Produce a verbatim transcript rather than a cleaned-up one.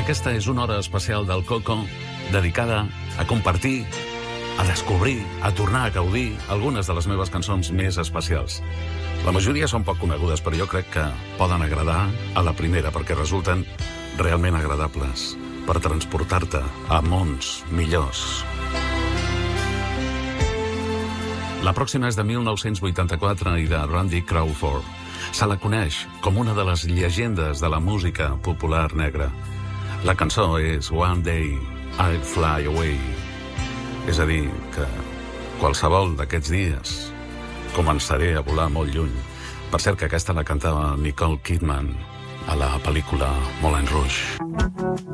Aquesta és una hora especial del Coco dedicada a compartir, a descobrir, a tornar a gaudir algunes de les meves cançons més especials. La majoria són poc conegudes, però jo crec que poden agradar a la primera perquè resulten realment agradables per transportar-te a mons millors. La pròxima és de mil nou-cents vuitanta-quatre i de Randy Crawford. Se la coneix com una de les llegendes de la música popular negra. La cançó és One Day I'll Fly Away. És a dir, que qualsevol d'aquests dies començaré a volar molt lluny. Per cert, que aquesta la cantava Nicole Kidman a la pel·lícula Moulin Rouge.